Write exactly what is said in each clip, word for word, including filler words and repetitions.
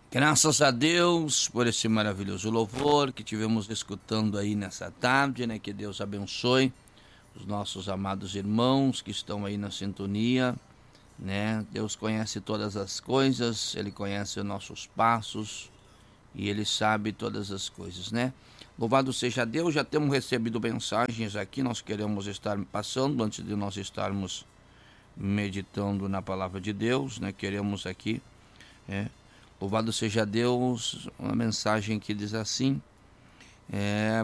Graças a Deus por esse maravilhoso louvor que tivemos escutando aí nessa tarde, né? Que Deus abençoe os nossos amados irmãos que estão aí na sintonia, né? Deus conhece todas as coisas, Ele conhece os nossos passos e Ele sabe todas as coisas, né? Louvado seja Deus, já temos recebido mensagens aqui, nós queremos estar passando antes de nós estarmos meditando na palavra de Deus, né? Queremos aqui, é, louvado seja Deus, uma mensagem que diz assim, é,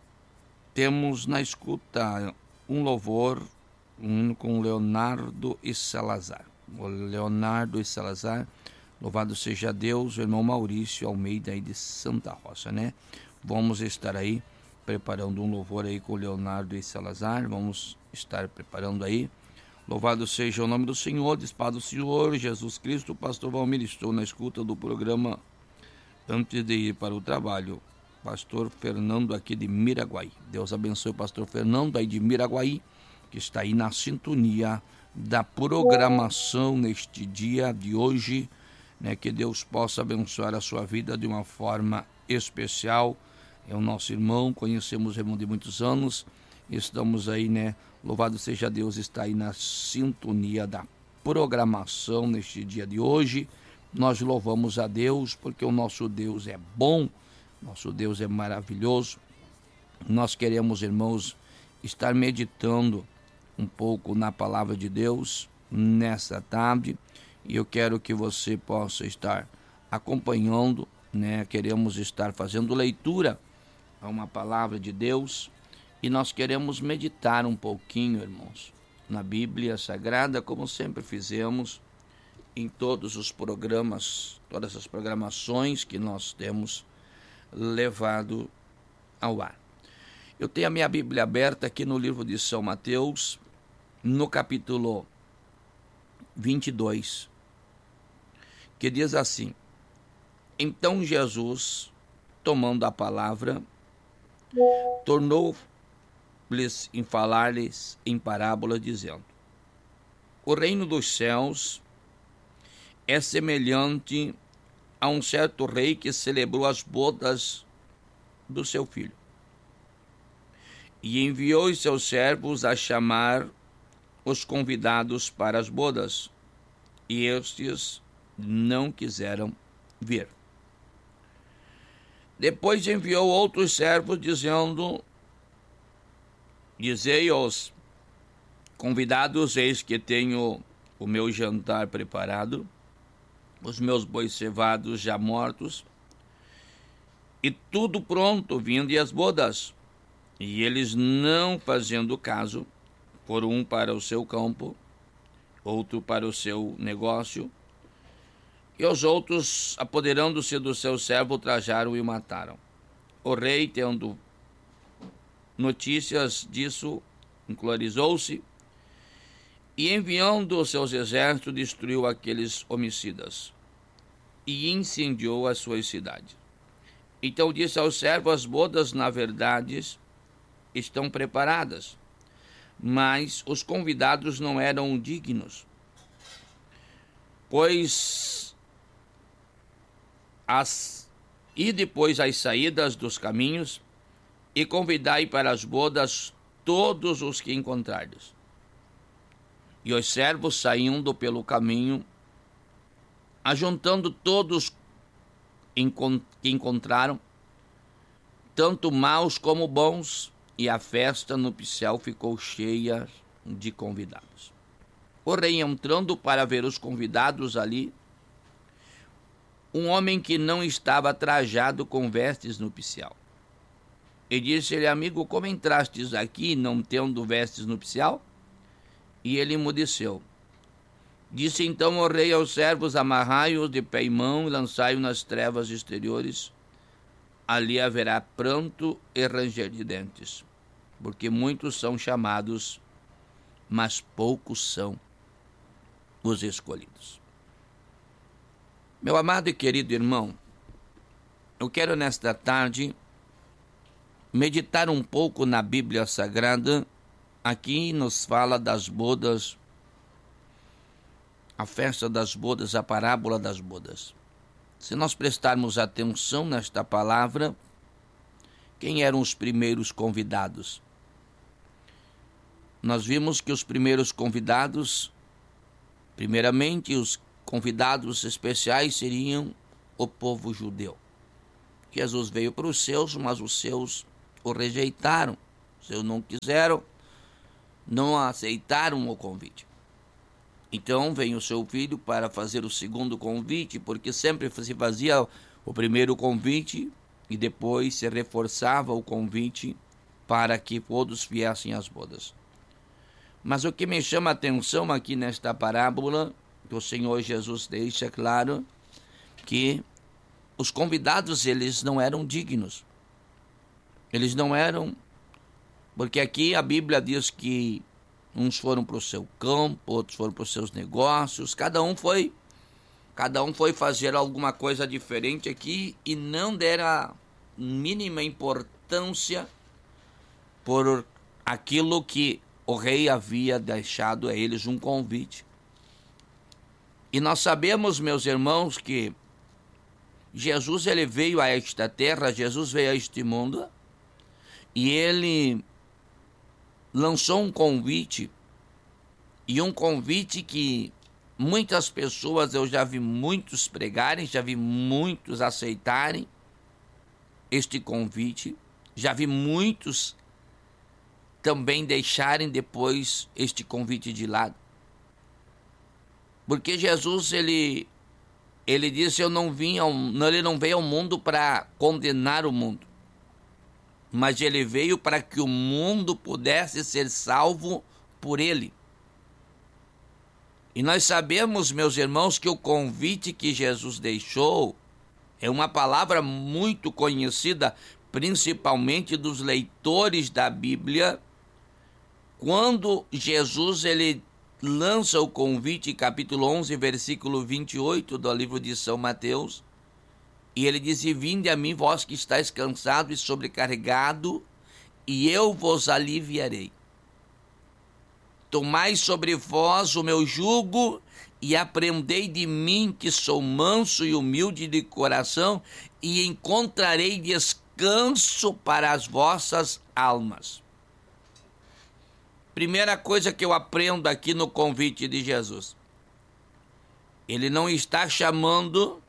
temos na escuta um louvor um, com Leonardo e Salazar. O Leonardo e Salazar, louvado seja Deus, o irmão Maurício Almeida aí de Santa Rosa, né? Vamos estar aí preparando um louvor aí com Leonardo e Salazar, vamos estar preparando aí. Louvado seja o nome do Senhor, diz Pai do Senhor, Jesus Cristo. Pastor Valmir, estou na escuta do programa antes de ir para o trabalho. Pastor Fernando aqui de Miraguaí. Deus abençoe o pastor Fernando aí de Miraguaí, que está aí na sintonia da programação neste dia de hoje, né? Que Deus possa abençoar a sua vida de uma forma especial. É o nosso irmão, conhecemos o irmão de muitos anos, estamos aí, né? Louvado seja Deus, está aí na sintonia da programação neste dia de hoje. Nós louvamos a Deus porque o nosso Deus é bom, nosso Deus é maravilhoso. Nós queremos, irmãos, estar meditando um pouco na palavra de Deus nessa tarde e eu quero que você possa estar acompanhando, né? Queremos estar fazendo leitura a uma palavra de Deus. E nós queremos meditar um pouquinho, irmãos, na Bíblia Sagrada, como sempre fizemos em todos os programas, todas as programações que nós temos levado ao ar. Eu tenho a minha Bíblia aberta aqui no livro de São Mateus, no capítulo vinte e dois, que diz assim: Então Jesus, tomando a palavra, tornou lhes em falar-lhes em parábola, dizendo: O reino dos céus é semelhante a um certo rei que celebrou as bodas do seu filho e enviou os seus servos a chamar os convidados para as bodas, e estes não quiseram vir. Depois enviou outros servos, dizendo: Dizei aos convidados: eis que tenho o meu jantar preparado, os meus bois cevados já mortos, e tudo pronto, vinde às bodas. E eles, não fazendo caso, foram um para o seu campo, outro para o seu negócio, e os outros, apoderando-se do seu servo, ultrajaram e o mataram. O rei, tendo notícias disso, encolerizou-se e, enviando os seus exércitos, destruiu aqueles homicidas e incendiou as suas cidades. Então disse ao servo: as bodas, na verdade, estão preparadas, mas os convidados não eram dignos. Pois as e depois as saídas dos caminhos, e convidai para as bodas todos os que encontrardes. E os servos, saindo pelo caminho, ajuntando todos que encontraram, tanto maus como bons, e a festa nupcial ficou cheia de convidados. O rei, entrando para ver os convidados ali, um homem que não estava trajado com vestes nupcial, e disse-lhe: amigo, como entrastes aqui, não tendo vestes nupcial? E ele emudeceu. Disse então o rei aos servos: amarrai-os de pé e mão e lançai-os nas trevas exteriores. Ali haverá pranto e ranger de dentes, porque muitos são chamados, mas poucos são os escolhidos. Meu amado e querido irmão, eu quero nesta tarde meditar um pouco na Bíblia Sagrada. Aqui nos fala das bodas, a festa das bodas, a parábola das bodas. Se nós prestarmos atenção nesta palavra, quem eram os primeiros convidados? Nós vimos que os primeiros convidados, primeiramente os convidados especiais seriam o povo judeu. Jesus veio para os seus, mas os seus o rejeitaram. Os seus não quiseram, não aceitaram o convite. Então vem o seu filho para fazer o segundo convite, porque sempre se fazia o primeiro convite e depois se reforçava o convite para que todos viessem às bodas. Mas o que me chama a atenção aqui nesta parábola, que o Senhor Jesus deixa claro, que os convidados, eles não eram dignos. Eles não eram, porque aqui a Bíblia diz que uns foram para o seu campo, outros foram para os seus negócios, cada um foi, cada um foi fazer alguma coisa diferente aqui e não deram mínima importância por aquilo que o rei havia deixado a eles, um convite. E nós sabemos, meus irmãos, que Jesus, ele veio a esta terra, Jesus veio a este mundo e ele lançou um convite, e um convite que muitas pessoas, eu já vi muitos pregarem, já vi muitos aceitarem este convite, já vi muitos também deixarem depois este convite de lado. Porque Jesus, ele, ele disse, eu não vim ao, ele não veio ao mundo para condenar o mundo, mas ele veio para que o mundo pudesse ser salvo por ele. E nós sabemos, meus irmãos, que o convite que Jesus deixou é uma palavra muito conhecida, principalmente dos leitores da Bíblia. Quando Jesus, ele lança o convite, capítulo onze, versículo vinte e oito do livro de São Mateus, e ele diz, vinde a mim, vós que estáis cansado e sobrecarregado, e eu vos aliviarei. Tomai sobre vós o meu jugo e aprendei de mim, que sou manso e humilde de coração, e encontrarei descanso para as vossas almas. Primeira coisa que eu aprendo aqui no convite de Jesus. Ele não está chamando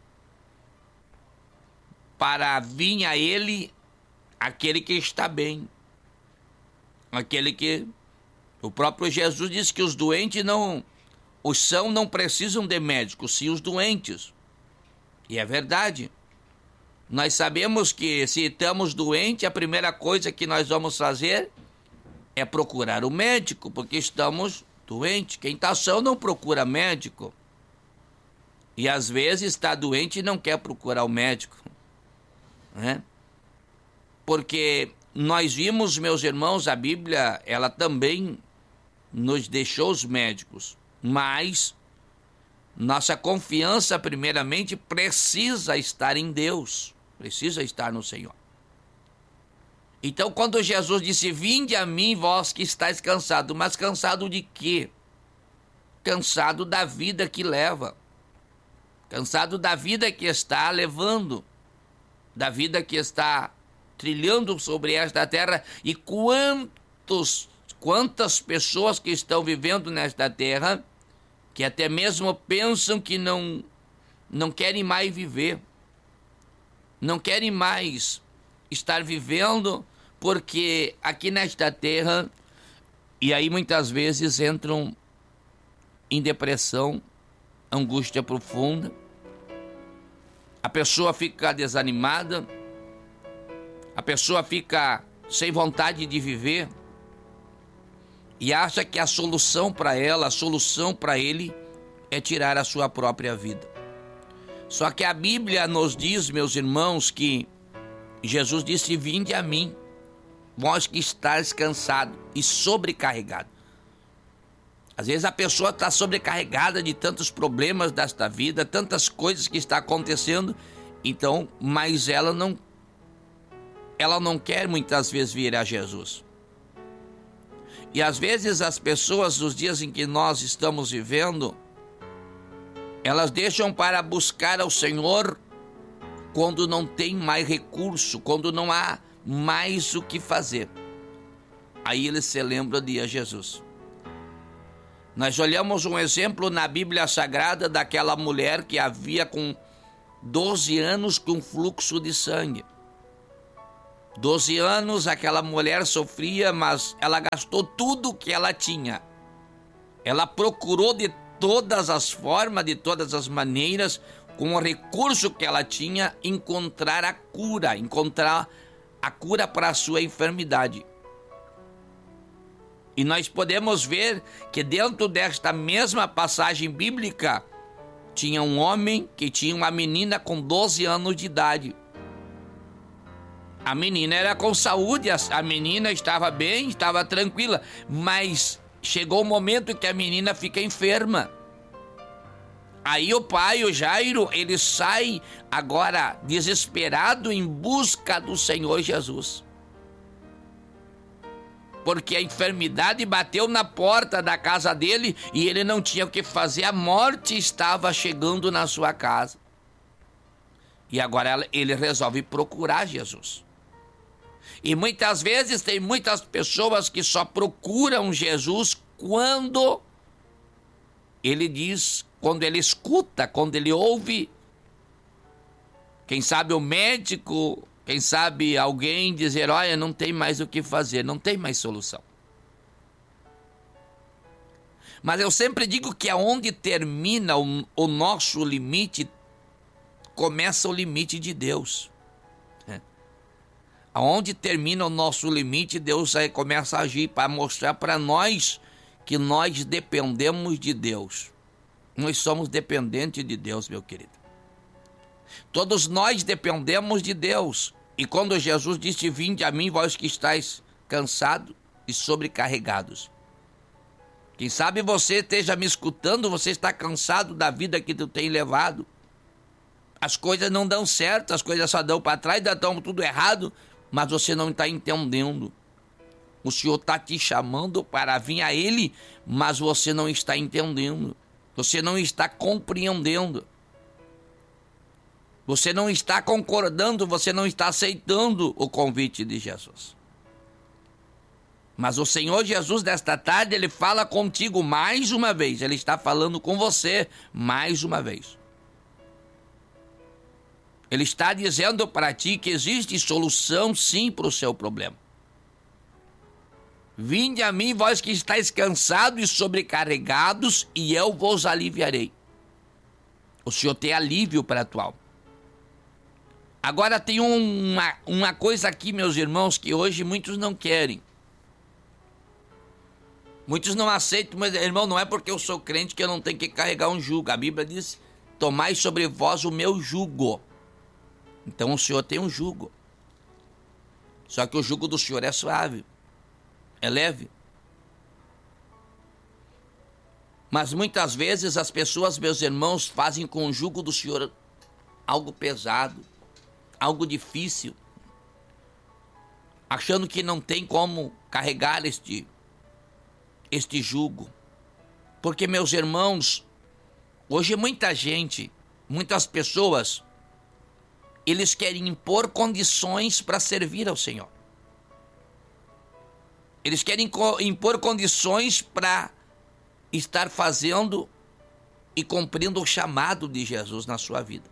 para vir a ele aquele que está bem. Aquele que... O próprio Jesus disse que os doentes não... Os são não precisam de médicos, sim os doentes. E é verdade. Nós sabemos que se estamos doentes, a primeira coisa que nós vamos fazer é procurar o médico, porque estamos doentes. Quem está são não procura médico. E às vezes está doente e não quer procurar o médico, né? Porque nós vimos, meus irmãos, a Bíblia, ela também nos deixou os médicos, mas nossa confiança, primeiramente, precisa estar em Deus, precisa estar no Senhor. Então, quando Jesus disse, vinde a mim, vós que estáis cansados, mas cansado de quê? Cansado da vida que leva, cansado da vida que está levando, da vida que está trilhando sobre esta terra, e quantos, quantas pessoas que estão vivendo nesta terra, que até mesmo pensam que não, não querem mais viver, não querem mais estar vivendo, porque aqui nesta terra, e aí muitas vezes entram em depressão, angústia profunda, a pessoa fica desanimada, a pessoa fica sem vontade de viver e acha que a solução para ela, a solução para ele é tirar a sua própria vida. Só que a Bíblia nos diz, meus irmãos, que Jesus disse, vinde a mim, vós que estáis cansado e sobrecarregado. Às vezes a pessoa está sobrecarregada de tantos problemas desta vida, tantas coisas que está acontecendo, então, mas ela não, ela não quer muitas vezes vir a Jesus. E às vezes as pessoas, nos dias em que nós estamos vivendo, elas deixam para buscar ao Senhor quando não tem mais recurso, quando não há mais o que fazer. Aí ele se lembra de Jesus. Nós olhamos um exemplo na Bíblia Sagrada daquela mulher que havia com doze anos com fluxo de sangue. doze anos aquela mulher sofria, mas ela gastou tudo que ela tinha. Ela procurou de todas as formas, de todas as maneiras, com o recurso que ela tinha, encontrar a cura, encontrar a cura para a sua enfermidade. E nós podemos ver que dentro desta mesma passagem bíblica, tinha um homem que tinha uma menina com doze anos de idade. A menina era com saúde, a menina estava bem, estava tranquila, mas chegou o momento que a menina fica enferma. Aí o pai, o Jairo, ele sai agora desesperado em busca do Senhor Jesus. Porque a enfermidade bateu na porta da casa dele e ele não tinha o que fazer, a morte estava chegando na sua casa. E agora ele resolve procurar Jesus. E muitas vezes tem muitas pessoas que só procuram Jesus quando ele diz, quando ele escuta, quando ele ouve. Quem sabe o médico, quem sabe alguém dizer, olha, não tem mais o que fazer, não tem mais solução. Mas eu sempre digo que aonde termina o, o nosso limite, começa o limite de Deus. É. Aonde termina o nosso limite, Deus aí começa a agir para mostrar para nós que nós dependemos de Deus. Nós somos dependentes de Deus, meu querido. Todos nós dependemos de Deus. E quando Jesus disse, vinde a mim, vós que estáis cansados e sobrecarregados. Quem sabe você esteja me escutando, você está cansado da vida que tu tem levado. As coisas não dão certo, as coisas só dão para trás, dão tudo errado, mas você não está entendendo. O Senhor está te chamando para vir a Ele, mas você não está entendendo. Você não está compreendendo. Você não está concordando, você não está aceitando o convite de Jesus. Mas o Senhor Jesus, desta tarde, Ele fala contigo mais uma vez. Ele está falando com você mais uma vez. Ele está dizendo para ti que existe solução sim para o seu problema. Vinde a mim, vós que estáis cansados e sobrecarregados, e eu vos aliviarei. O Senhor tem alívio para a tua alma. Agora tem uma, uma coisa aqui, meus irmãos, que hoje muitos não querem. Muitos não aceitam, mas irmão, não é porque eu sou crente que eu não tenho que carregar um jugo. A Bíblia diz, tomai sobre vós o meu jugo. Então o Senhor tem um jugo. Só que o jugo do Senhor é suave, é leve. Mas muitas vezes as pessoas, meus irmãos, fazem com o jugo do Senhor algo pesado, algo difícil, achando que não tem como carregar este, este jugo. Porque, meus irmãos, hoje muita gente, muitas pessoas, eles querem impor condições para servir ao Senhor. Eles querem impor condições para estar fazendo e cumprindo o chamado de Jesus na sua vida.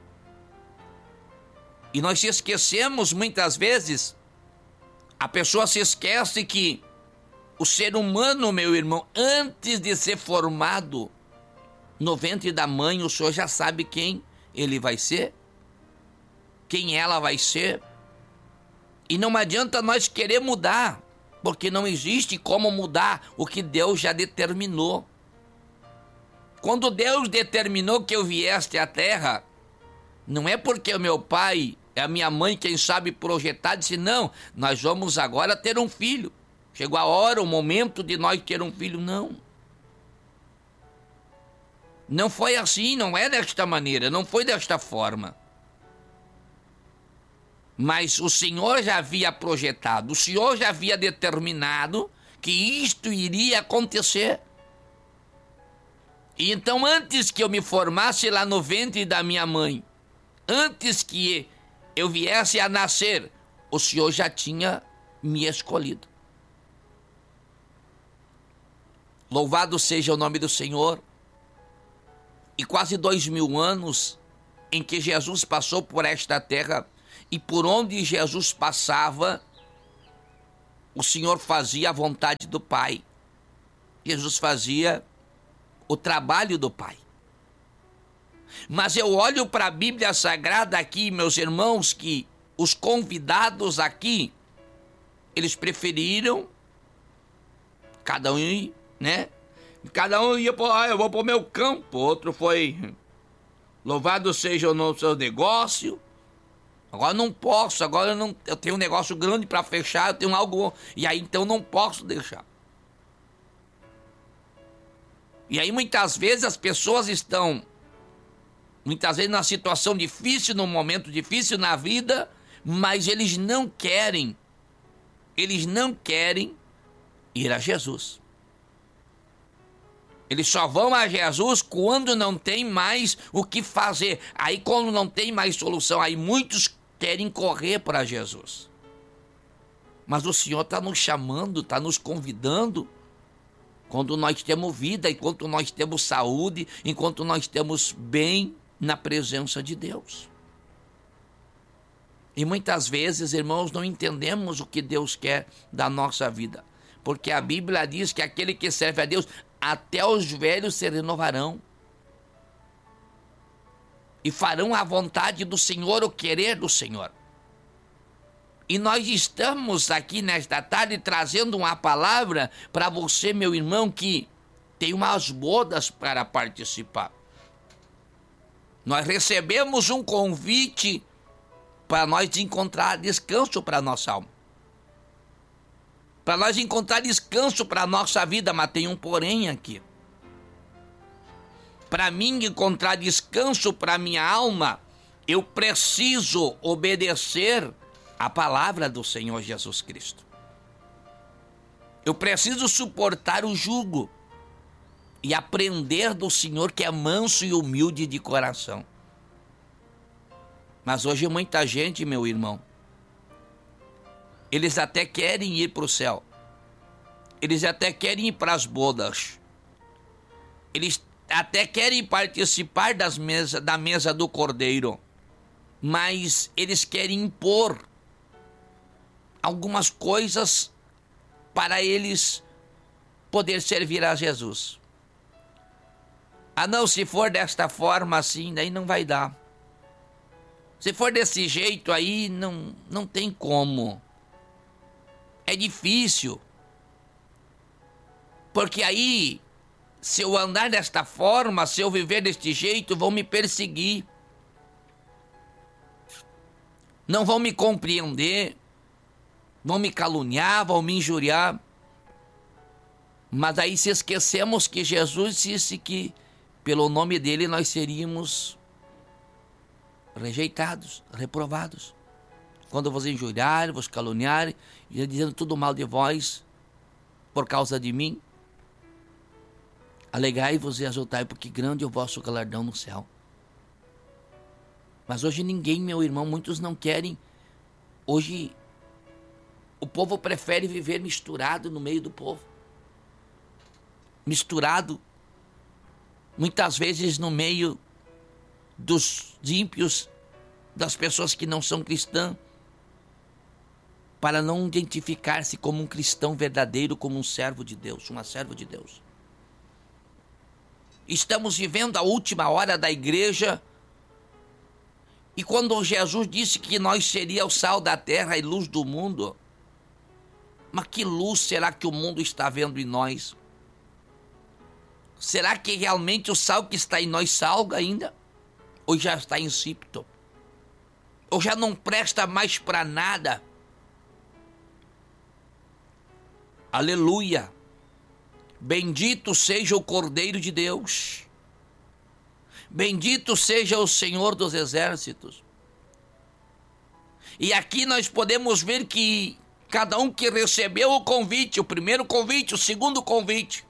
E nós se esquecemos muitas vezes, a pessoa se esquece que o ser humano, meu irmão, antes de ser formado no ventre da mãe, o Senhor já sabe quem ele vai ser, quem ela vai ser. E não adianta nós querer mudar, porque não existe como mudar o que Deus já determinou. Quando Deus determinou que eu viesse à terra, não é porque o meu pai, a minha mãe, quem sabe projetar, disse, não, nós vamos agora ter um filho. Chegou a hora, o momento de nós ter um filho. Não. Não foi assim, não é desta maneira, não foi desta forma. Mas o Senhor já havia projetado, o Senhor já havia determinado que isto iria acontecer. E então, antes que eu me formasse lá no ventre da minha mãe, antes que eu viesse a nascer, o Senhor já tinha me escolhido. Louvado seja o nome do Senhor. E quase dois mil anos em que Jesus passou por esta terra, e por onde Jesus passava, o Senhor fazia a vontade do Pai. Jesus fazia o trabalho do Pai. Mas eu olho para a Bíblia Sagrada aqui, meus irmãos, que os convidados aqui, eles preferiram, cada um, né? Cada um ia para, ah, eu vou para o meu campo, outro foi, louvado seja o seu negócio, agora não posso, agora eu, não, eu tenho um negócio grande para fechar, eu tenho algo, e aí então não posso deixar. E aí muitas vezes as pessoas estão, muitas vezes numa situação difícil, num momento difícil na vida, mas eles não querem, eles não querem ir a Jesus. Eles só vão a Jesus quando não tem mais o que fazer. Aí quando não tem mais solução, aí muitos querem correr para Jesus. Mas o Senhor está nos chamando, está nos convidando. Quando nós temos vida, enquanto nós temos saúde, enquanto nós temos bem na presença de Deus. E muitas vezes, irmãos, não entendemos o que Deus quer da nossa vida. Porque a Bíblia diz que aquele que serve a Deus, até os velhos se renovarão. E farão a vontade do Senhor, o querer do Senhor. E nós estamos aqui nesta tarde trazendo uma palavra para você, meu irmão, que tem umas bodas para participar. Nós recebemos um convite para nós encontrar descanso para a nossa alma. Para nós encontrar descanso para a nossa vida, mas tem um porém aqui. Para mim encontrar descanso para a minha alma, eu preciso obedecer a palavra do Senhor Jesus Cristo. Eu preciso suportar o jugo e aprender do Senhor, que é manso e humilde de coração. Mas hoje muita gente, meu irmão, eles até querem ir para o céu. Eles até querem ir para as bodas. Eles até querem participar das mesa, da mesa do Cordeiro. Mas eles querem impor algumas coisas para eles poder servir a Jesus. Ah não, se for desta forma assim, daí não vai dar. Se for desse jeito aí, não, não tem como. É difícil. Porque aí, se eu andar desta forma, se eu viver deste jeito, vão me perseguir. Não vão me compreender. Vão me caluniar, vão me injuriar. Mas aí se esquecemos que Jesus disse que pelo nome dele nós seríamos rejeitados, reprovados. Quando vos injuriarem, vos caluniarem, e dizendo tudo mal de vós, por causa de mim, alegrai-vos e exultai, porque grande é o vosso galardão no céu. Mas hoje ninguém, meu irmão, muitos não querem. Hoje o povo prefere viver misturado no meio do povo. Misturado, muitas vezes no meio dos ímpios, das pessoas que não são cristãs, para não identificar-se como um cristão verdadeiro, como um servo de Deus, uma serva de Deus. Estamos vivendo a última hora da igreja, e quando Jesus disse que nós seríamos o sal da terra e luz do mundo, mas que luz será que o mundo está vendo em nós? Será que realmente o sal que está em nós salga ainda? Ou já está insípido? Ou já não presta mais para nada? Aleluia! Bendito seja o Cordeiro de Deus. Bendito seja o Senhor dos Exércitos. E aqui nós podemos ver que cada um que recebeu o convite, o primeiro convite, o segundo convite,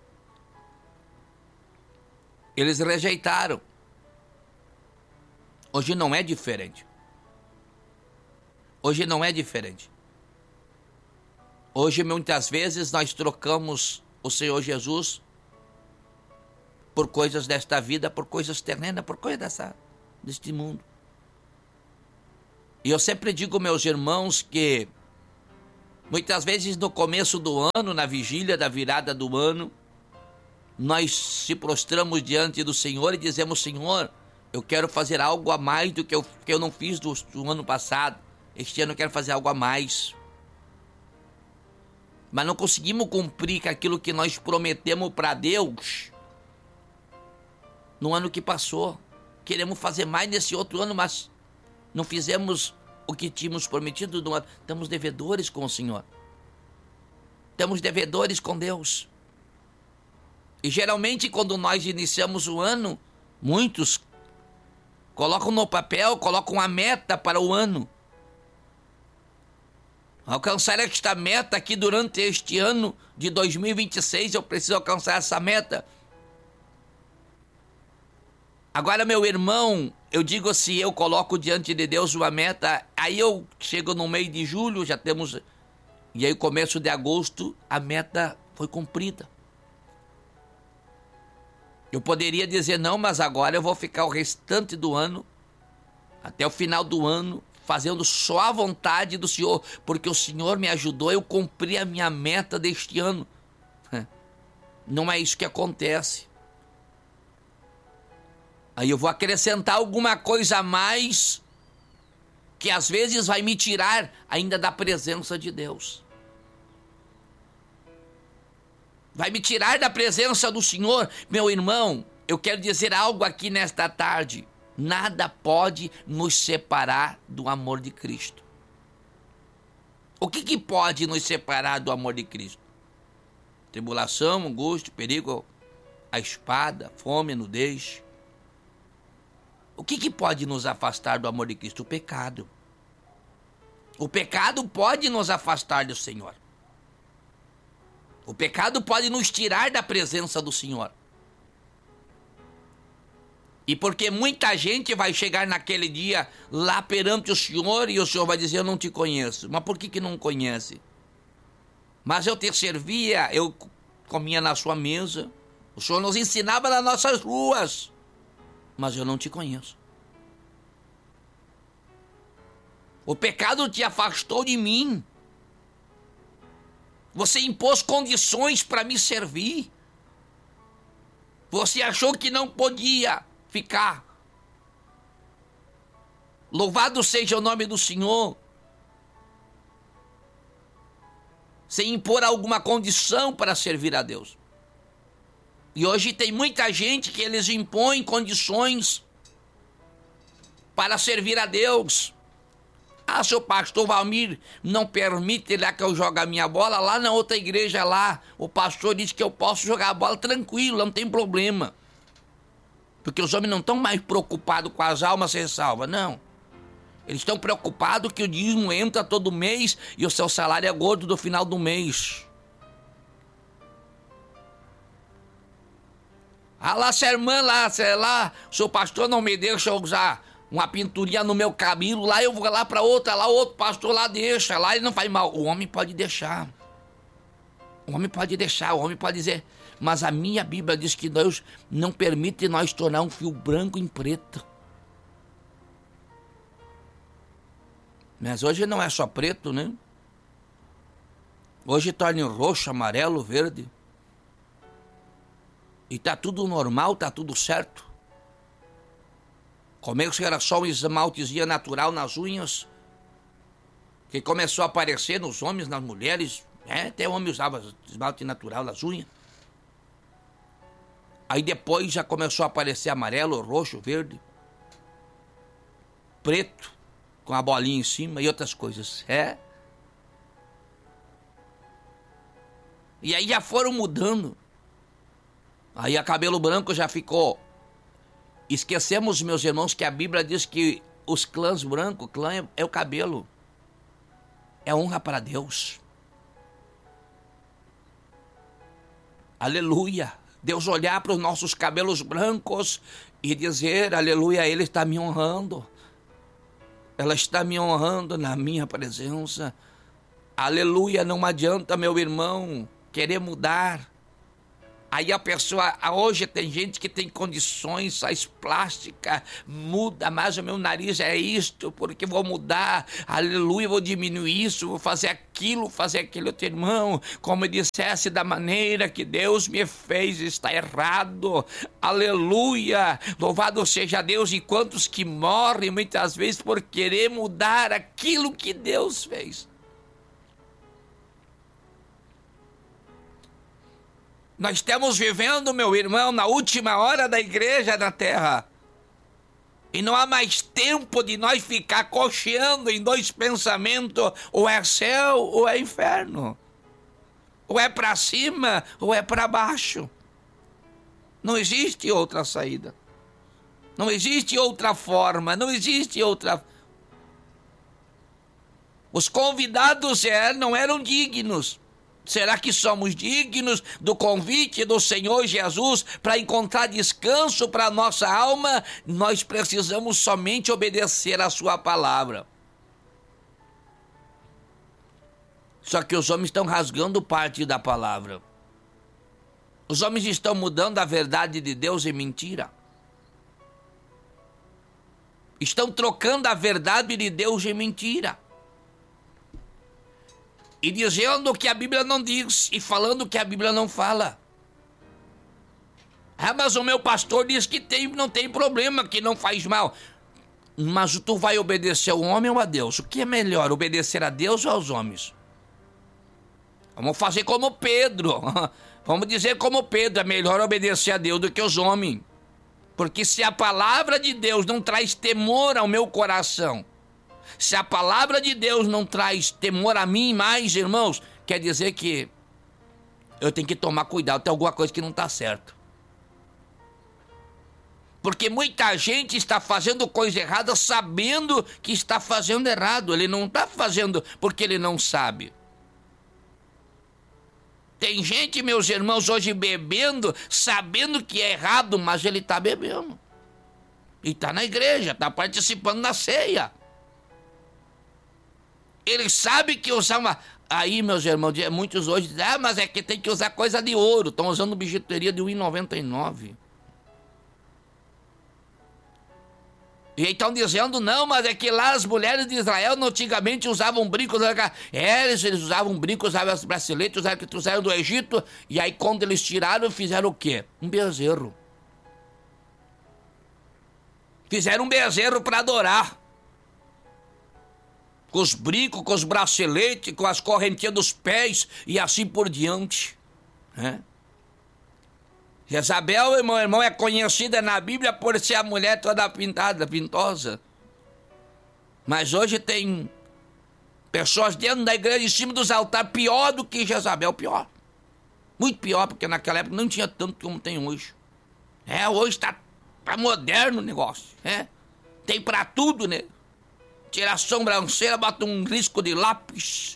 eles rejeitaram. Hoje não é diferente. Hoje não é diferente. Hoje, muitas vezes, nós trocamos o Senhor Jesus por coisas desta vida, por coisas terrenas, por coisas dessa, deste mundo. E eu sempre digo, meus irmãos, que muitas vezes no começo do ano, na vigília da virada do ano, nós se prostramos diante do Senhor e dizemos: Senhor, eu quero fazer algo a mais do que eu, que eu não fiz do, do ano passado. Este ano eu quero fazer algo a mais. Mas não conseguimos cumprir com aquilo que nós prometemos para Deus no ano que passou. Queremos fazer mais nesse outro ano, mas não fizemos o que tínhamos prometido no ano. Estamos devedores com o Senhor. Estamos devedores com Deus. E geralmente quando nós iniciamos o ano, muitos colocam no papel, colocam uma meta para o ano. Alcançar esta meta aqui durante este ano de dois mil e vinte e seis, eu preciso alcançar essa meta. Agora, meu irmão, eu digo, se eu coloco diante de Deus uma meta, aí eu chego no meio de julho, já temos, e aí começo de agosto, a meta foi cumprida. Eu poderia dizer, não, mas agora eu vou ficar o restante do ano, até o final do ano, fazendo só a vontade do Senhor, porque o Senhor me ajudou, eu cumpri a minha meta deste ano. Não é isso que acontece. Aí eu vou acrescentar alguma coisa a mais, que às vezes vai me tirar ainda da presença de Deus. Vai me tirar da presença do Senhor. Meu irmão, eu quero dizer algo aqui nesta tarde. Nada pode nos separar do amor de Cristo. O que, que pode nos separar do amor de Cristo? Tribulação, angústia, perigo, a espada, fome, nudez. O que, que pode nos afastar do amor de Cristo? O pecado. O pecado pode nos afastar do Senhor. O pecado pode nos tirar da presença do Senhor. E porque muita gente vai chegar naquele dia lá perante o Senhor e o Senhor vai dizer: eu não te conheço. Mas por que que não conhece? Mas eu te servia, eu comia na sua mesa, o Senhor nos ensinava nas nossas ruas, mas eu não te conheço. O pecado te afastou de mim. Você impôs condições para me servir. Você achou que não podia ficar. Louvado seja o nome do Senhor. Sem impor alguma condição para servir a Deus. E hoje tem muita gente que eles impõem condições para servir a Deus. Ah, seu pastor Valmir não permite lá que eu jogue a minha bola lá na outra igreja lá. O pastor diz que eu posso jogar a bola tranquilo, não tem problema. Porque os homens não estão mais preocupados com as almas ser salvas, não. Eles estão preocupados que o dízimo entra todo mês e o seu salário é gordo do final do mês. Ah lá, se a irmã lá, sei lá, seu pastor não me deixa usar uma pinturinha no meu cabelo, lá eu vou lá para outra, lá outro pastor lá deixa, lá ele não faz mal. O homem pode deixar. O homem pode deixar, o homem pode dizer, mas a minha Bíblia diz que Deus não permite nós tornar um fio branco em preto. Mas hoje não é só preto, né? Hoje torna em roxo, amarelo, verde. E tá tudo normal, tá tudo certo. Começo era só um esmaltezinho natural nas unhas, que começou a aparecer nos homens, nas mulheres, né? Até o homem usava esmalte natural nas unhas. Aí depois já começou a aparecer amarelo, roxo, verde, preto, com a bolinha em cima e outras coisas. É. E aí já foram mudando. Aí a cabelo branco já ficou. Esquecemos, meus irmãos, que a Bíblia diz que os clãs brancos, clã é, é o cabelo. É honra para Deus. Aleluia. Deus olhar para os nossos cabelos brancos e dizer, aleluia, Ele está me honrando. Ela está me honrando na minha presença. Aleluia, não adianta, meu irmão, querer mudar. Aí a pessoa, hoje tem gente que tem condições, faz plástica, muda, mas o meu nariz é isto, porque vou mudar, aleluia, vou diminuir isso, vou fazer aquilo, fazer aquilo. Outro irmão, como eu dissesse, da maneira que Deus me fez, está errado, aleluia, louvado seja Deus. E quantos que morrem muitas vezes por querer mudar aquilo que Deus fez. Nós estamos vivendo, meu irmão, na última hora da igreja na terra. E não há mais tempo de nós ficar cocheando em dois pensamentos. Ou é céu ou é inferno. Ou é para cima ou é para baixo. Não existe outra saída. Não existe outra forma. Não existe outra... Os convidados eram, não eram dignos. Será que somos dignos do convite do Senhor Jesus para encontrar descanso para a nossa alma? Nós precisamos somente obedecer a sua palavra. Só que os homens estão rasgando parte da palavra. Os homens estão mudando a verdade de Deus em mentira. Estão trocando a verdade de Deus em mentira. E dizendo o que a Bíblia não diz, e falando o que a Bíblia não fala. Ah, mas o meu pastor diz que tem, não tem problema, que não faz mal. Mas tu vai obedecer ao homem ou a Deus? O que é melhor, obedecer a Deus ou aos homens? Vamos fazer como Pedro. Vamos dizer como Pedro, é melhor obedecer a Deus do que aos homens. Porque se a palavra de Deus não traz temor ao meu coração, se a palavra de Deus não traz temor a mim mais, irmãos, quer dizer que eu tenho que tomar cuidado, tem alguma coisa que não está certo. Porque muita gente está fazendo coisa errada sabendo que está fazendo errado. Ele não está fazendo porque ele não sabe. Tem gente, meus irmãos, hoje bebendo, sabendo que é errado, mas ele está bebendo. E está na igreja, está participando da ceia. Ele sabe que usar uma... Aí, meus irmãos, muitos hoje dizem, ah, mas é que tem que usar coisa de ouro. Estão usando bijuteria de um real e noventa e nove centavos. E aí estão dizendo, não, mas é que lá as mulheres de Israel antigamente usavam brincos. É, eles, eles usavam brincos, usavam as braceletes, usavam que trouxeram do Egito. E aí quando eles tiraram, fizeram o quê? Um bezerro. Fizeram um bezerro para adorar. Com os brincos, com os braceletes, com as correntinhas dos pés e assim por diante. Né? Jezabel, irmão, irmão, é conhecida na Bíblia por ser a mulher toda pintada, pintosa. Mas hoje tem pessoas dentro da igreja, em cima dos altares, pior do que Jezabel, pior. Muito pior, porque naquela época não tinha tanto como tem hoje. É, hoje tá, tá moderno o negócio, né? Tem pra tudo, né? Tira a sobrancelha, bota um risco de lápis.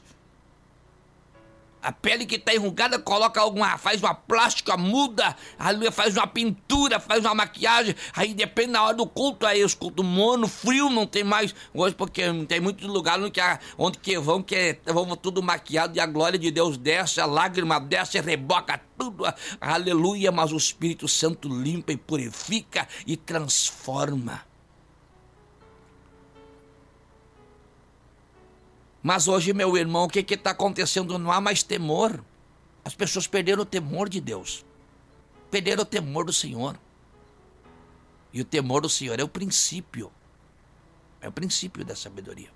A pele que está enrugada, coloca alguma, faz uma plástica, muda, faz uma pintura, faz uma maquiagem. Aí depende da hora do culto, aí os cultos mono, frio, não tem mais. Hoje, porque tem muitos lugares onde que, onde que vão, que é, vão tudo maquiado e a glória de Deus desce, a lágrima desce, reboca tudo. Aleluia, mas o Espírito Santo limpa e purifica e transforma. Mas hoje, meu irmão, o que está acontecendo? Não há mais temor. As pessoas perderam o temor de Deus. Perderam o temor do Senhor. E o temor do Senhor é o princípio. É o princípio da sabedoria.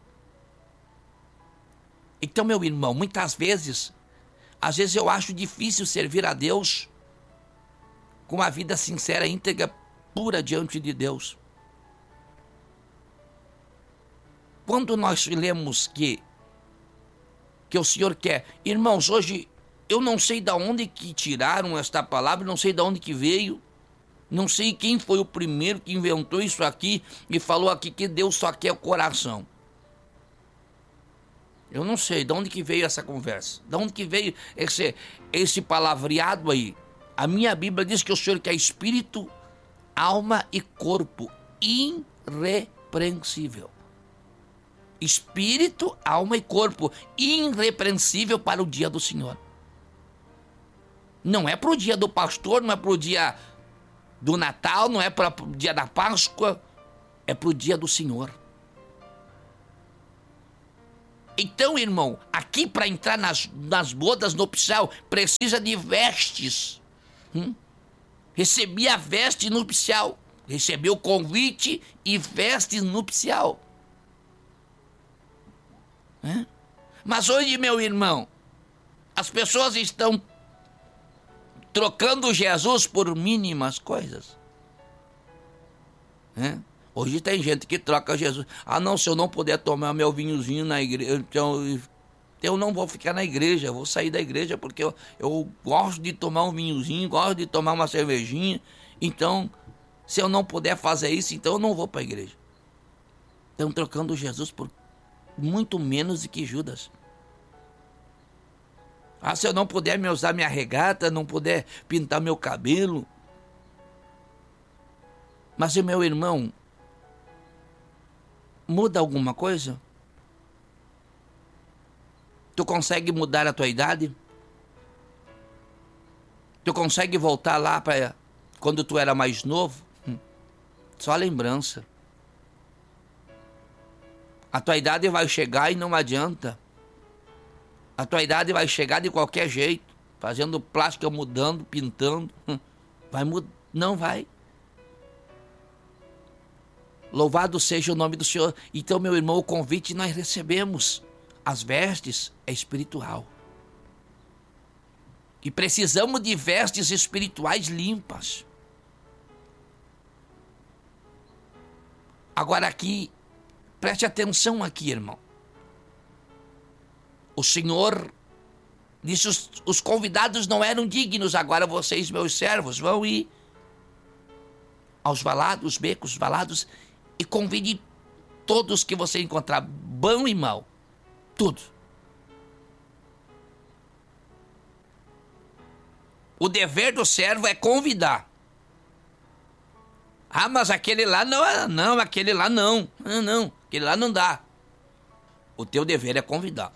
Então, meu irmão, muitas vezes, às vezes eu acho difícil servir a Deus com uma vida sincera, íntegra, pura diante de Deus. Quando nós lemos que que o Senhor quer. Irmãos, hoje eu não sei de onde que tiraram esta palavra, não sei de onde que veio, não sei quem foi o primeiro que inventou isso aqui e falou aqui que Deus só quer o coração. Eu não sei de onde que veio essa conversa, de onde que veio esse, esse palavreado aí. A minha Bíblia diz que o Senhor quer espírito, alma e corpo irrepreensível. Espírito, alma e corpo irrepreensível para o dia do Senhor. Não é para o dia do pastor, não é para o dia do Natal, não é para o dia da Páscoa, é para o dia do Senhor. Então, irmão, aqui para entrar nas, nas bodas nupcial, precisa de vestes. Hum? Recebi a veste nupcial, recebi o convite e veste nupcial. É? Mas hoje, meu irmão, as pessoas estão trocando Jesus por mínimas coisas. É? Hoje tem gente que troca Jesus. Ah, não, se eu não puder tomar meu vinhozinho na igreja, então eu não vou ficar na igreja, eu vou sair da igreja porque eu, eu gosto de tomar um vinhozinho, gosto de tomar uma cervejinha. Então, se eu não puder fazer isso, então eu não vou para a igreja. Estão trocando Jesus por muito menos do que Judas. Ah, se eu não puder me usar minha regata, não puder pintar meu cabelo. Mas, meu irmão, muda alguma coisa? Tu consegue mudar a tua idade? Tu consegue voltar lá para quando tu era mais novo? Hum. Só lembrança. A tua idade vai chegar e não adianta. A tua idade vai chegar de qualquer jeito, fazendo plástica, mudando, pintando. Vai mudar? Não vai. Louvado seja o nome do Senhor. Então, meu irmão, o convite nós recebemos. As vestes é espiritual. E precisamos de vestes espirituais limpas. Agora aqui, preste atenção aqui, irmão. O Senhor disse, os, os convidados não eram dignos, agora vocês, meus servos, vão ir aos valados, becos, valados, e convide todos que você encontrar, bom e mal, tudo. O dever do servo é convidar. Ah, mas aquele lá não, não, aquele lá não, não, não, aquele lá não dá. O teu dever é convidar.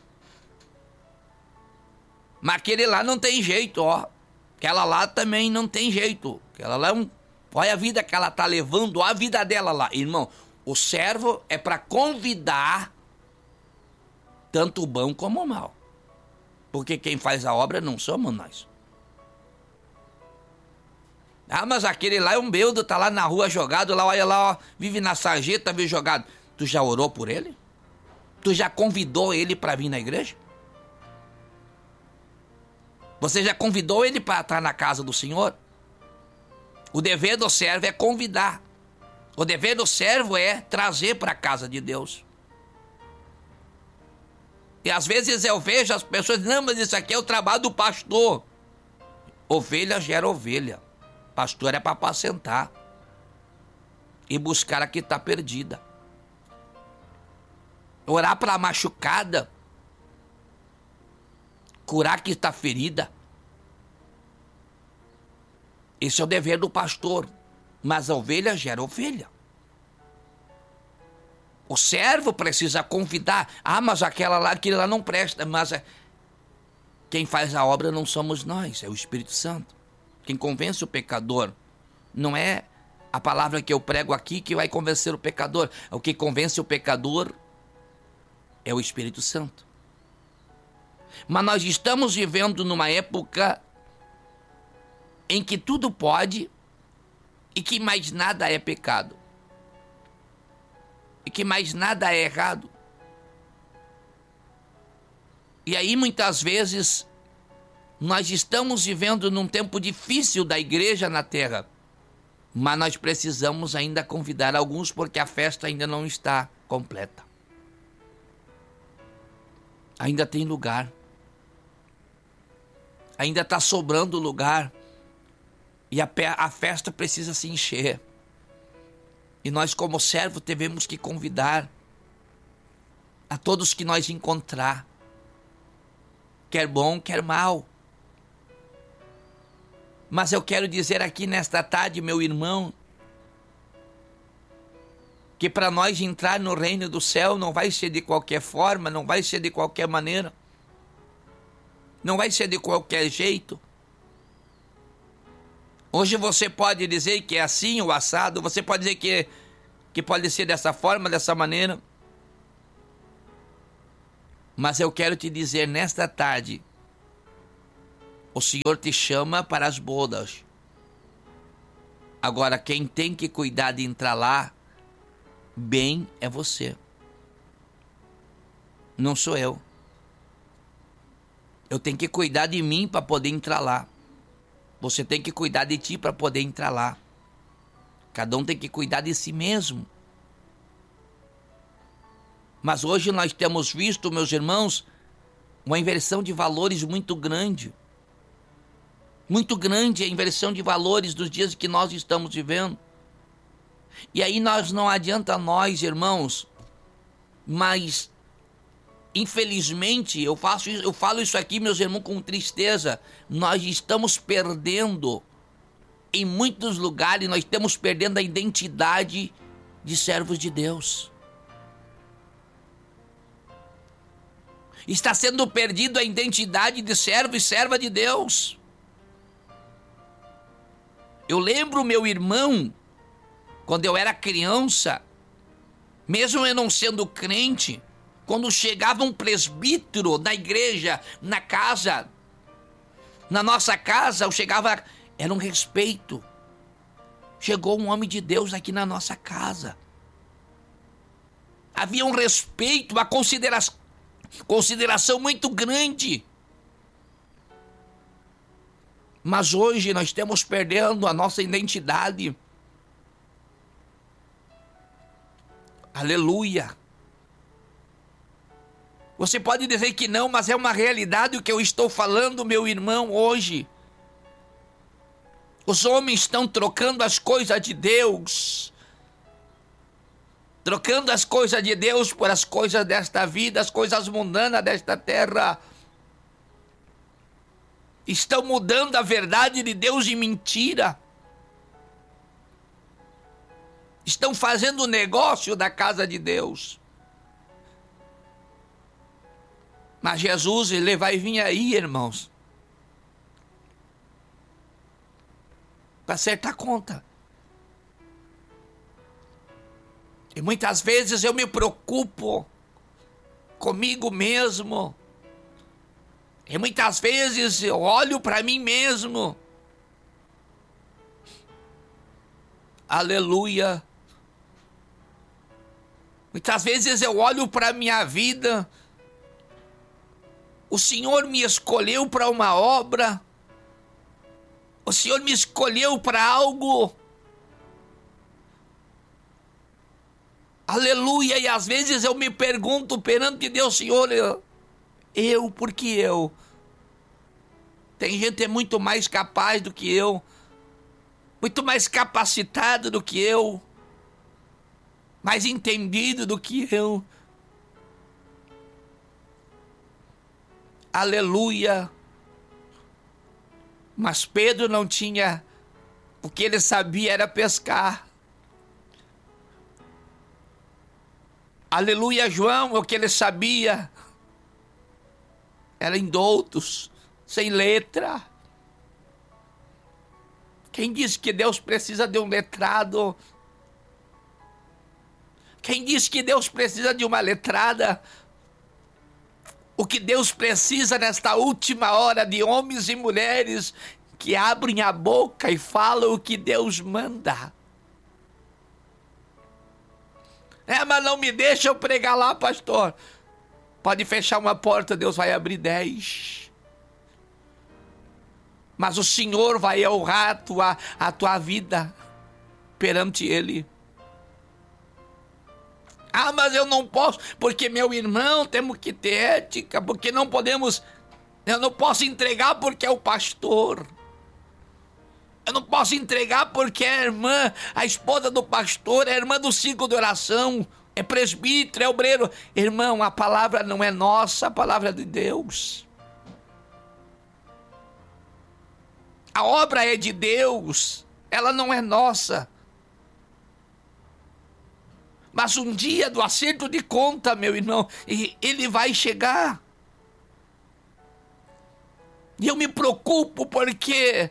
Mas aquele lá não tem jeito, ó. Aquela lá também não tem jeito. Aquela lá é um... Olha a vida que ela tá levando, a vida dela lá. Irmão, o servo é para convidar tanto o bom como o mal. Porque quem faz a obra não somos nós. Ah, mas aquele lá é um beudo, tá lá na rua jogado, lá, olha lá, ó, vive na sarjeta, vive jogado. Tu já orou por ele? Tu já convidou ele para vir na igreja? Você já convidou ele para estar na casa do Senhor? O dever do servo é convidar. O dever do servo é trazer para a casa de Deus. E às vezes eu vejo as pessoas dizendo, não, mas isso aqui é o trabalho do pastor. Ovelha gera ovelha. Pastor é para apacentar e buscar a que está perdida. Orar para a machucada, curar a que está ferida. Esse é o dever do pastor. Mas a ovelha gera ovelha. O servo precisa convidar. Ah, mas aquela lá, aquele lá não presta. Mas quem faz a obra não somos nós, é o Espírito Santo. Quem convence o pecador não é a palavra que eu prego aqui que vai convencer o pecador. O que convence o pecador é o Espírito Santo. Mas nós estamos vivendo numa época em que tudo pode e que mais nada é pecado. E que mais nada é errado. E aí muitas vezes nós estamos vivendo num tempo difícil da igreja na terra. Mas nós precisamos ainda convidar alguns porque a festa ainda não está completa. Ainda tem lugar. Ainda está sobrando lugar. E a, a festa precisa se encher. E nós, como servos, devemos que convidar a todos que nós encontrar. Quer bom, quer mal. Mas eu quero dizer aqui nesta tarde, meu irmão, que para nós entrar no reino do céu não vai ser de qualquer forma, não vai ser de qualquer maneira, não vai ser de qualquer jeito. Hoje você pode dizer que é assim o assado, você pode dizer que, que pode ser dessa forma, dessa maneira. Mas eu quero te dizer nesta tarde, o Senhor te chama para as bodas. Agora, quem tem que cuidar de entrar lá bem é você. Não sou eu. Eu tenho que cuidar de mim para poder entrar lá. Você tem que cuidar de ti para poder entrar lá. Cada um tem que cuidar de si mesmo. Mas hoje nós temos visto, meus irmãos, uma inversão de valores muito grande. Muito grande a inversão de valores dos dias que nós estamos vivendo. E aí nós não adianta nós, irmãos, mas infelizmente, eu, faço, eu falo isso aqui, meus irmãos, com tristeza, nós estamos perdendo, em muitos lugares, nós estamos perdendo a identidade de servos de Deus. Está sendo perdido a identidade de servo e serva de Deus. Eu lembro meu irmão, quando eu era criança, mesmo eu não sendo crente, quando chegava um presbítero da igreja, na casa, na nossa casa, eu chegava, era um respeito. Chegou um homem de Deus aqui na nossa casa. Havia um respeito, uma considera- consideração muito grande. Mas hoje nós estamos perdendo a nossa identidade. Aleluia. Você pode dizer que não, mas é uma realidade o que eu estou falando, meu irmão, hoje. Os homens estão trocando as coisas de Deus. Trocando as coisas de Deus por as coisas desta vida, as coisas mundanas desta terra. Estão mudando a verdade de Deus em mentira. Estão fazendo negócio da casa de Deus. Mas Jesus, ele vai vir aí, irmãos, para acertar conta. E muitas vezes eu me preocupo comigo mesmo. E muitas vezes eu olho para mim mesmo. Aleluia. Muitas vezes eu olho para a minha vida. O Senhor me escolheu para uma obra. O Senhor me escolheu para algo. Aleluia. E às vezes eu me pergunto perante Deus, Senhor, eu, eu por que eu? Tem gente que é muito mais capaz do que eu. Muito mais capacitado do que eu. Mais entendido do que eu. Aleluia. Mas Pedro não tinha, o que ele sabia era pescar. Aleluia. João, o que ele sabia era indoutos, sem letra. Quem disse que Deus precisa de um letrado? Quem disse que Deus precisa de uma letrada? O que Deus precisa nesta última hora de homens e mulheres que abrem a boca e falam o que Deus manda. É, mas não me deixa eu pregar lá, pastor. Pode fechar uma porta, Deus vai abrir dez. Mas o Senhor vai honrar a tua, a tua vida perante Ele. Ah, mas eu não posso, porque meu irmão, temos que ter ética, porque não podemos, eu não posso entregar porque é o pastor. Eu não posso entregar porque é a irmã, a esposa do pastor, é a irmã do ciclo de oração, é presbítero, é obreiro. Irmão, a palavra não é nossa, a palavra é de Deus. A obra é de Deus, ela não é nossa. Mas um dia do acerto de conta, meu irmão, ele vai chegar. E eu me preocupo porque...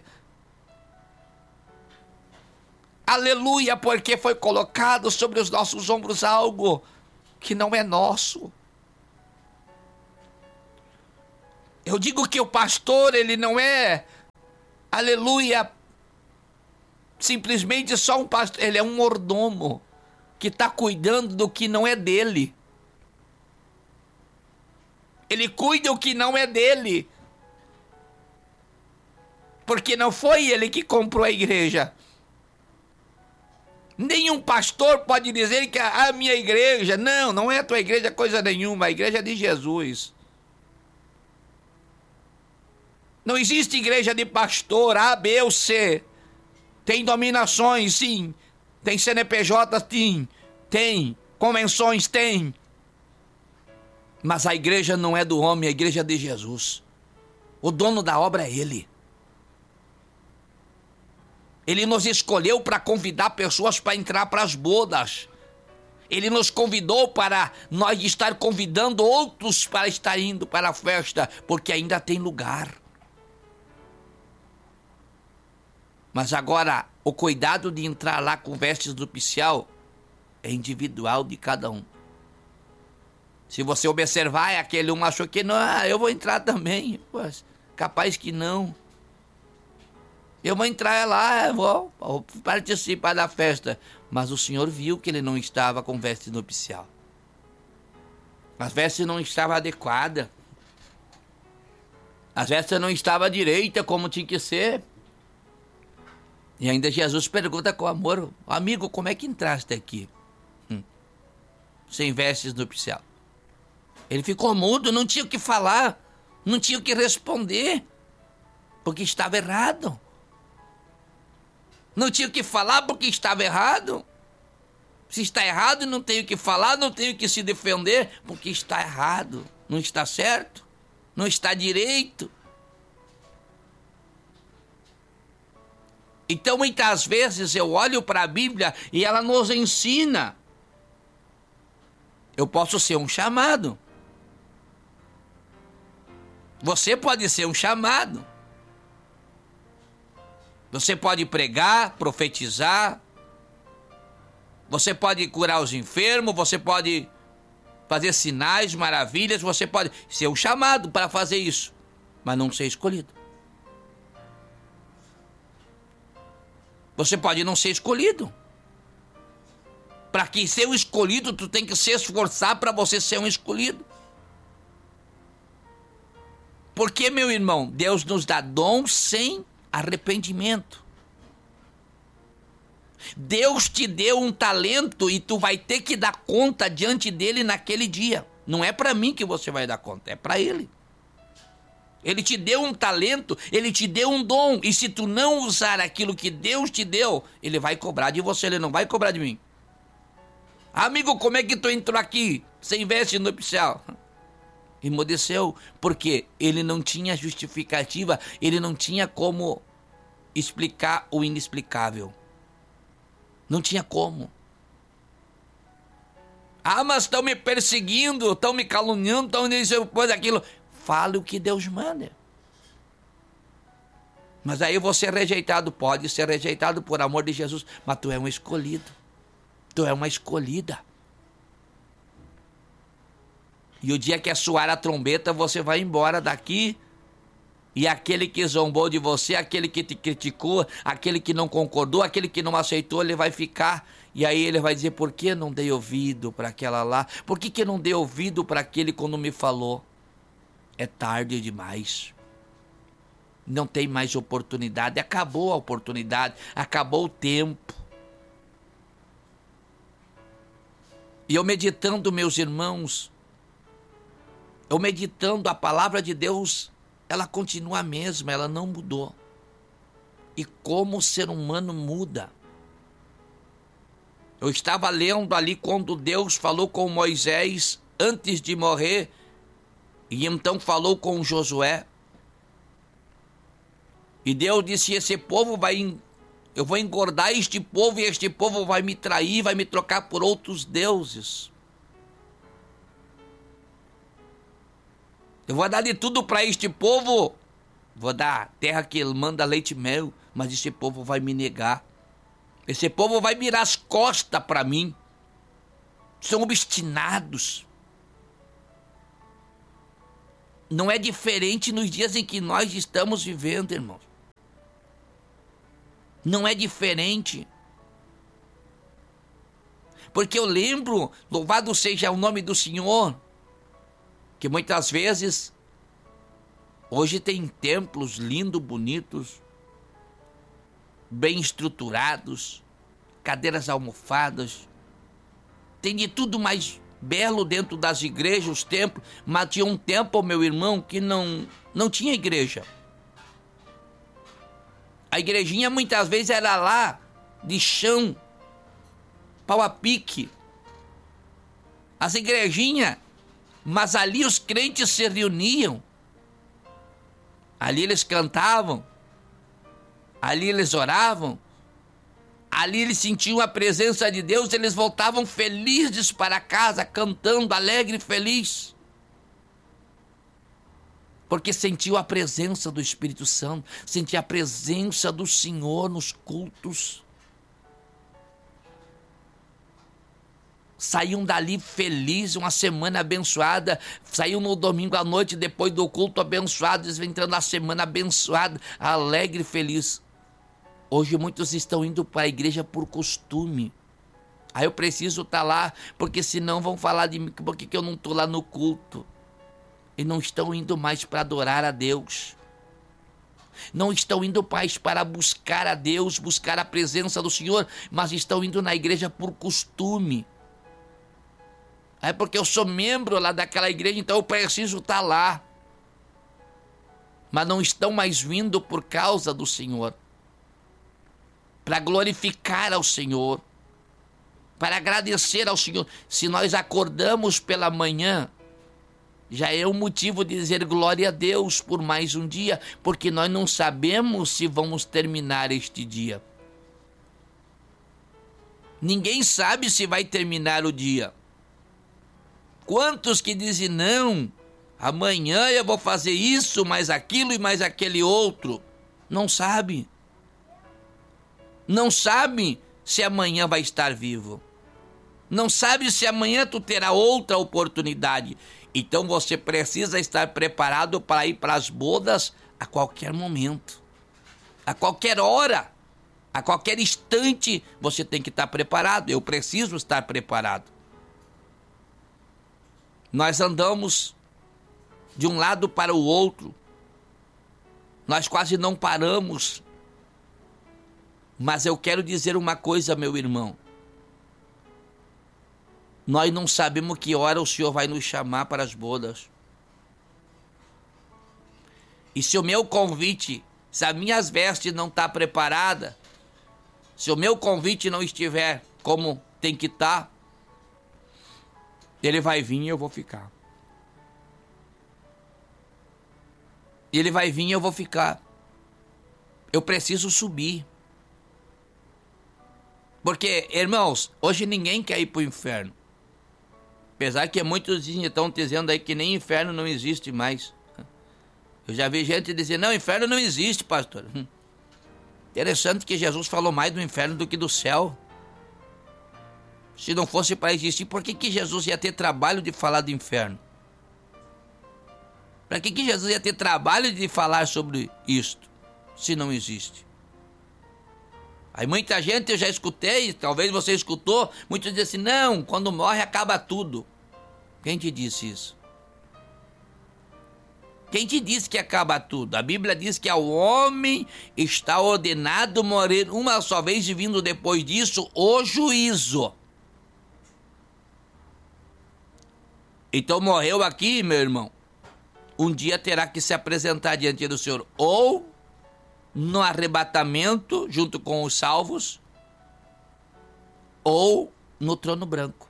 Aleluia, porque foi colocado sobre os nossos ombros algo que não é nosso. Eu digo que o pastor, ele não é, aleluia, simplesmente só um pastor, ele é um mordomo que está cuidando do que não é dele. Ele cuida o que não é dele. Porque não foi ele que comprou a igreja. Nenhum pastor pode dizer que a minha igreja, não, não é a tua igreja coisa nenhuma, a igreja é de Jesus. Não existe igreja de pastor A, B ou C. Tem dominações, sim. Tem C N P J, sim. Tem. Convenções, tem. Mas a igreja não é do homem, a igreja é de Jesus. O dono da obra é Ele. Ele nos escolheu para convidar pessoas para entrar para as bodas. Ele nos convidou para nós estar convidando outros para estar indo para a festa, porque ainda tem lugar. Mas agora, o cuidado de entrar lá com vestes nupcial é individual de cada um. Se você observar, é aquele um achou que não, ah, eu vou entrar também. Pois, capaz que não. Eu vou entrar lá, eu vou, vou participar da festa. Mas o Senhor viu que ele não estava com veste nupcial. As vestes não estavam adequadas. As vestes não estavam direita como tinha que ser. E ainda Jesus pergunta com amor, amigo, como é que entraste aqui? Hum. Sem vestes nupcial. Ele ficou mudo, não tinha o que falar, não tinha o que responder, porque estava errado. Não tinha o que falar porque estava errado. Se está errado, não tenho o que falar, não tenho o que se defender, porque está errado. Não está certo, não está direito. Então, muitas vezes eu olho para a Bíblia e ela nos ensina. Eu posso ser um chamado. Você pode ser um chamado. Você pode pregar, profetizar. Você pode curar os enfermos, você pode fazer sinais, maravilhas, você pode ser um chamado para fazer isso, mas não ser escolhido. Você pode não ser escolhido. Para que ser um escolhido, tu tem que se esforçar para você ser um escolhido. Porque, meu irmão, Deus nos dá dom sem arrependimento. Deus te deu um talento e tu vai ter que dar conta diante dele naquele dia. Não é para mim que você vai dar conta, é para ele. Ele te deu um talento, ele te deu um dom. E se tu não usar aquilo que Deus te deu, ele vai cobrar de você, ele não vai cobrar de mim. Amigo, como é que tu entrou aqui sem veste nupcial? Emudeceu, porque ele não tinha justificativa, ele não tinha como explicar o inexplicável. Não tinha como. Ah, mas estão me perseguindo, estão me caluniando, estão dizendo depois aquilo. Fale o que Deus manda. Mas aí você é rejeitado, pode ser rejeitado por amor de Jesus, mas tu é um escolhido. Tu é uma escolhida. E o dia que soar a trombeta, você vai embora daqui. E aquele que zombou de você, aquele que te criticou, aquele que não concordou, aquele que não aceitou, ele vai ficar. E aí ele vai dizer, por que não dei ouvido para aquela lá? Por que, que não dei ouvido para aquele quando me falou? É tarde demais. Não tem mais oportunidade. Acabou a oportunidade. Acabou o tempo. E eu meditando, meus irmãos, eu meditando a palavra de Deus, ela continua a mesma, ela não mudou. E como o ser humano muda. Eu estava lendo ali quando Deus falou com Moisés antes de morrer, e então falou com Josué. E Deus disse, esse povo vai Eu vou engordar este povo e este povo vai me trair, vai me trocar por outros deuses. Eu vou dar de tudo para este povo. Vou dar terra que ele manda leite e mel, mas este povo vai me negar. Esse povo vai virar as costas para mim. São obstinados. Não é diferente nos dias em que nós estamos vivendo, irmãos. Não é diferente. Porque eu lembro, louvado seja o nome do Senhor, que muitas vezes, hoje tem templos lindos, bonitos, bem estruturados, cadeiras almofadas, tem de tudo mais belo dentro das igrejas, os templos, mas tinha um tempo, meu irmão, que não, não tinha igreja. A igrejinha muitas vezes era lá, de chão, pau a pique. As igrejinhas, mas ali os crentes se reuniam. Ali eles cantavam. Ali eles oravam. Ali eles sentiam a presença de Deus, eles voltavam felizes para casa, cantando, alegre e feliz. Porque sentiu a presença do Espírito Santo, sentia a presença do Senhor nos cultos. Saíam dali felizes, uma semana abençoada, saíam no domingo à noite, depois do culto abençoado, eles vêm entrando na semana abençoada, alegre e feliz. Hoje muitos estão indo para a igreja por costume. Aí eu preciso estar lá, porque senão vão falar de mim, por que eu não estou lá no culto? E não estão indo mais para adorar a Deus. Não estão indo mais para buscar a Deus, buscar a presença do Senhor, mas estão indo na igreja por costume. É porque eu sou membro lá daquela igreja, então eu preciso estar lá. Mas não estão mais vindo por causa do Senhor. Para glorificar ao Senhor. Para agradecer ao Senhor. Se nós acordamos pela manhã, já é um motivo de dizer glória a Deus por mais um dia, porque nós não sabemos se vamos terminar este dia. Ninguém sabe se vai terminar o dia. Quantos que dizem, não, amanhã eu vou fazer isso, mais aquilo e mais aquele outro. Não sabe. Não sabe se amanhã vai estar vivo. Não sabe se amanhã tu terá outra oportunidade. Então você precisa estar preparado para ir para as bodas a qualquer momento. A qualquer hora. A qualquer instante você tem que estar preparado. Eu preciso estar preparado. Nós andamos de um lado para o outro. Nós quase não paramos. Mas eu quero dizer uma coisa, meu irmão. Nós não sabemos que hora o Senhor vai nos chamar para as bodas. E se o meu convite, se as minhas vestes não estão preparadas, se o meu convite não estiver como tem que estar, ele vai vir e eu vou ficar. Ele vai vir e eu vou ficar. Eu preciso subir. Porque, irmãos, hoje ninguém quer ir para o inferno. Apesar que muitos estão dizendo aí que nem inferno não existe mais. Eu já vi gente dizer, não, inferno não existe, pastor. Hum. Interessante que Jesus falou mais do inferno do que do céu. Se não fosse para existir, por que, que Jesus ia ter trabalho de falar do inferno? Para que, que Jesus ia ter trabalho de falar sobre isto, se não existe? Aí muita gente, eu já escutei, talvez você escutou, muitos dizem assim, não, quando morre acaba tudo. Quem te disse isso? Quem te disse que acaba tudo? A Bíblia diz que ao homem está ordenado morrer uma só vez e vindo depois disso o juízo. Então morreu aqui, meu irmão, um dia terá que se apresentar diante do Senhor, ou no arrebatamento junto com os salvos, ou no trono branco.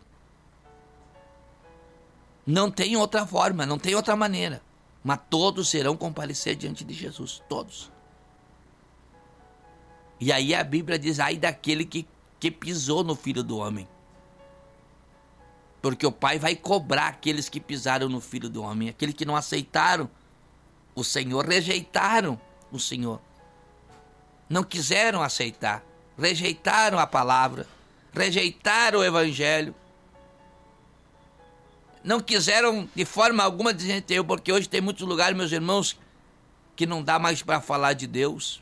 Não tem outra forma, não tem outra maneira. Mas todos irão comparecer diante de Jesus, todos. E aí a Bíblia diz, ai daquele que, que pisou no Filho do Homem. Porque o Pai vai cobrar aqueles que pisaram no Filho do Homem, aqueles que não aceitaram o Senhor, rejeitaram o Senhor. Não quiseram aceitar, rejeitaram a palavra, rejeitaram o Evangelho. Não quiseram de forma alguma dizer, porque hoje tem muitos lugares, meus irmãos, que não dá mais para falar de Deus.